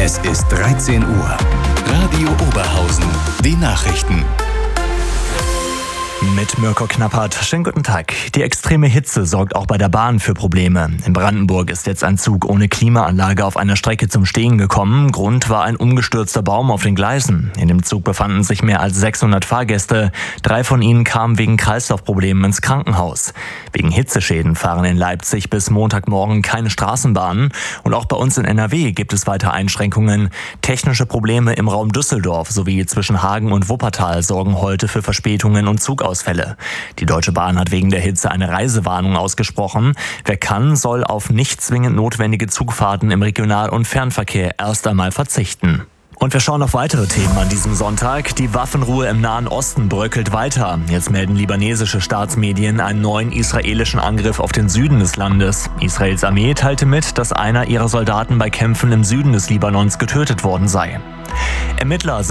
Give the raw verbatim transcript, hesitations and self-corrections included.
Es ist dreizehn Uhr. Radio Oberhausen. Die Nachrichten. Mit Mirko Knappert. Schönen guten Tag. Die extreme Hitze sorgt auch bei der Bahn für Probleme. In Brandenburg ist jetzt ein Zug ohne Klimaanlage auf einer Strecke zum Stehen gekommen. Grund war ein umgestürzter Baum auf den Gleisen. In dem Zug befanden sich mehr als sechshundert Fahrgäste. Drei von ihnen kamen wegen Kreislaufproblemen ins Krankenhaus. Wegen Hitzeschäden fahren in Leipzig bis Montagmorgen keine Straßenbahnen. Und auch bei uns in N R W gibt es weiter Einschränkungen. Technische Probleme im Raum Düsseldorf sowie zwischen Hagen und Wuppertal sorgen heute für Verspätungen und Zugausfälle. Die Deutsche Bahn hat wegen der Hitze eine Reisewarnung ausgesprochen. Wer kann, soll auf nicht zwingend notwendige Zugfahrten im Regional- und Fernverkehr erst einmal verzichten. Und wir schauen auf weitere Themen an diesem Sonntag. Die Waffenruhe im Nahen Osten bröckelt weiter. Jetzt melden libanesische Staatsmedien einen neuen israelischen Angriff auf den Süden des Landes. Israels Armee teilte mit, dass einer ihrer Soldaten bei Kämpfen im Süden des Libanons getötet worden sei. Ermittler